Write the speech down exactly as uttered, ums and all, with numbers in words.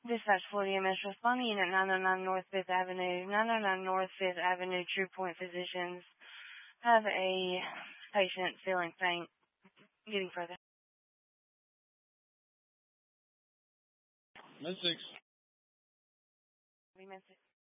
Dispatch forty E M S responding unit nine oh nine North Fifth Avenue. nine oh nine North Fifth Avenue, True Point Physicians have a patient feeling faint. Getting further. Mystic. We missed it.